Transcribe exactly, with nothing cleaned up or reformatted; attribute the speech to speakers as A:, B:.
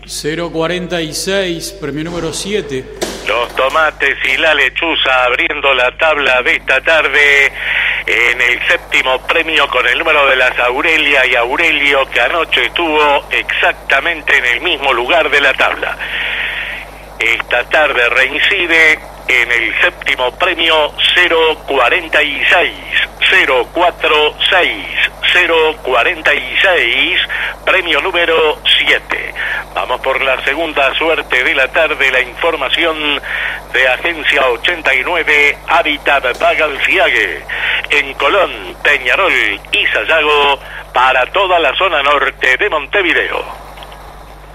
A: cero cuarenta y seis, premio número siete.
B: Los tomates y la lechuza abriendo la tabla de esta tarde en el séptimo premio con el número de las Aurelia y Aurelio, que anoche estuvo exactamente en el mismo lugar de la tabla. Esta tarde reincide en el séptimo premio cero cuarenta y seis, cero cuarenta y seis, cero cuarenta y seis, premio número siete. Vamos por la segunda suerte de la tarde, la información de Agencia ochenta y nueve, Hábitat Baganciague, en Colón, Peñarol y Sayago, para toda la zona norte de Montevideo.